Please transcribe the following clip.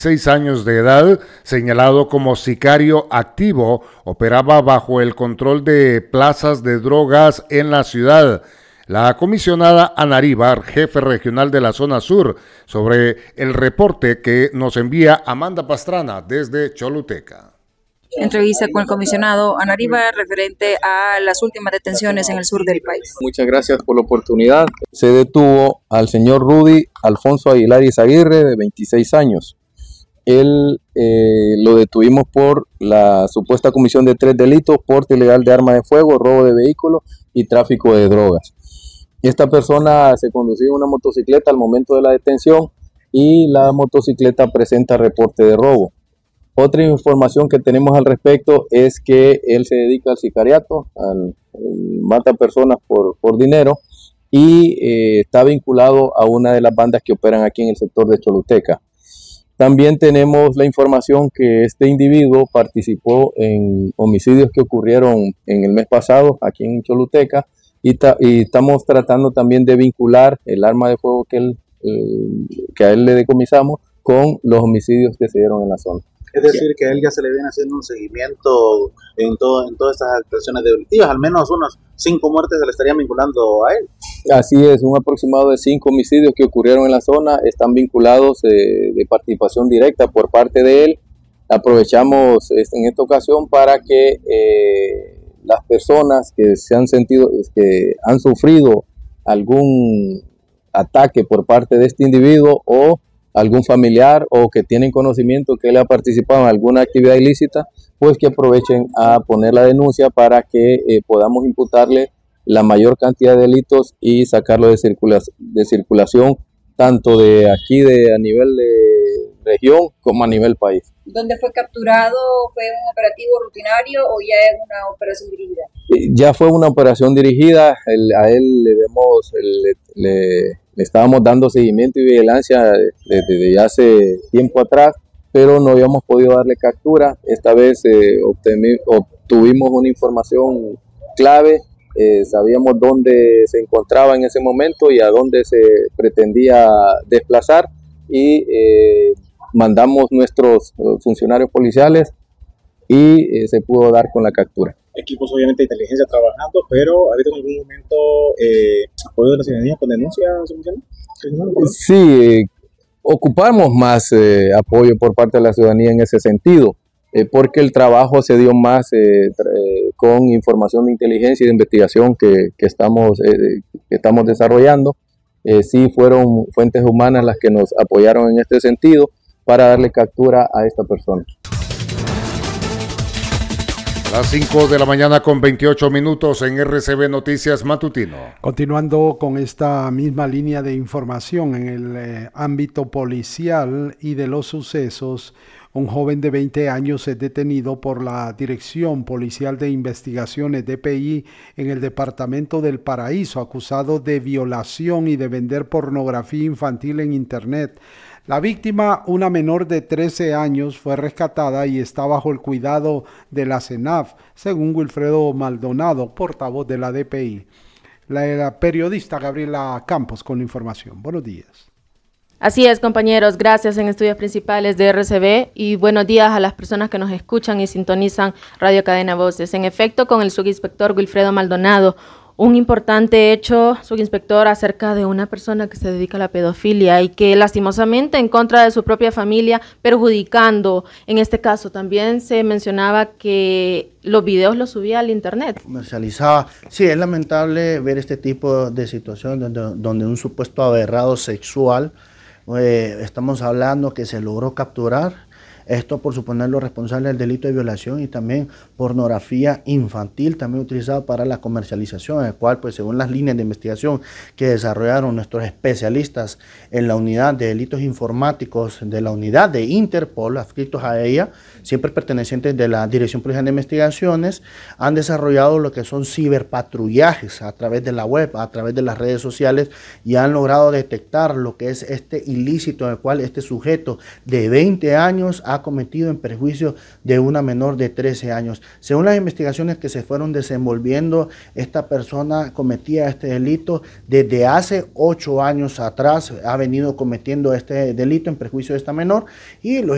6 años de edad, señalado como sicario activo, operaba bajo el control de plazas de drogas en la ciudad. La comisionada Anaríbar, jefe regional de la zona sur, sobre el reporte que nos envía Amanda Pastrana desde Choluteca. Entrevista con el comisionado Anaríbar referente a las últimas detenciones en el sur del país. Muchas gracias por la oportunidad. Se detuvo al señor Rudy Alfonso Aguilar Izaguirre, de 26 años. Él lo detuvimos por la supuesta comisión de 3 delitos: porte ilegal de arma de fuego, robo de vehículo y tráfico de drogas. Esta persona se conducía una motocicleta al momento de la detención y la motocicleta presenta reporte de robo. Otra información que tenemos al respecto es que él se dedica al sicariato, mata personas por dinero, y está vinculado a una de las bandas que operan aquí en el sector de Choluteca. También tenemos la información que este individuo participó en homicidios que ocurrieron en el mes pasado aquí en Choluteca, y estamos tratando también de vincular el arma de fuego que a él le decomisamos con los homicidios que se dieron en la zona. Es decir, que a él ya se le viene haciendo un seguimiento en todas estas actuaciones delictivas. Al menos unos 5 muertes se le estarían vinculando a él. Así es, un aproximado de 5 homicidios que ocurrieron en la zona están vinculados de participación directa por parte de él. Aprovechamos en esta ocasión para que las personas que que han sufrido algún ataque por parte de este individuo, o algún familiar, o que tienen conocimiento que él ha participado en alguna actividad ilícita, pues que aprovechen a poner la denuncia para que podamos imputarle la mayor cantidad de delitos y sacarlo de circulación, tanto de aquí a nivel de región como a nivel país. ¿Dónde fue capturado? ¿Fue un operativo rutinario o ya es una operación dirigida? Ya fue una operación dirigida. A él le estábamos dando seguimiento y vigilancia desde hace tiempo atrás, pero no habíamos podido darle captura. Esta vez obtuvimos una información clave. Sabíamos dónde se encontraba en ese momento y a dónde se pretendía desplazar, y mandamos nuestros funcionarios policiales y se pudo dar con la captura. Equipos obviamente de inteligencia trabajando, pero ¿ha habido en algún momento apoyo de la ciudadanía con denuncias? Sí, ocupamos más apoyo por parte de la ciudadanía en ese sentido, porque el trabajo se dio más con información de inteligencia y de investigación que estamos desarrollando. Sí fueron fuentes humanas las que nos apoyaron en este sentido para darle captura a esta persona. Las 5 de la mañana con 28 minutos en RCB Noticias Matutino. Continuando con esta misma línea de información en el ámbito policial y de los sucesos, un joven de 20 años es detenido por la Dirección Policial de Investigaciones DPI en el departamento del Paraíso, acusado de violación y de vender pornografía infantil en Internet. La víctima, una menor de 13 años, fue rescatada y está bajo el cuidado de la CENAF, según Wilfredo Maldonado, portavoz de la DPI. La periodista Gabriela Campos con la información. Buenos días. Así es, compañeros, gracias en Estudios Principales de RCB, y buenos días a las personas que nos escuchan y sintonizan Radio Cadena Voces. En efecto, con el subinspector Wilfredo Maldonado, un importante hecho, subinspector, acerca de una persona que se dedica a la pedofilia y que lastimosamente en contra de su propia familia, perjudicando. En este caso también se mencionaba que los videos los subía al internet. Comercializaba. Sí, es lamentable ver este tipo de situaciones donde un supuesto aberrado sexual, estamos hablando que se logró capturar. Esto por suponerlo responsable del delito de violación y también pornografía infantil, también utilizado para la comercialización, el cual, pues, según las líneas de investigación que desarrollaron nuestros especialistas en la unidad de delitos informáticos de la unidad de Interpol, adscritos a ella, siempre pertenecientes de la Dirección Policial de Investigaciones, han desarrollado lo que son ciberpatrullajes a través de la web, a través de las redes sociales, y han logrado detectar lo que es este ilícito en el cual este sujeto de 20 años ha cometido en perjuicio de una menor de 13 años. Según las investigaciones que se fueron desenvolviendo, esta persona cometía este delito desde hace 8 años atrás, ha venido cometiendo este delito en perjuicio de esta menor, y los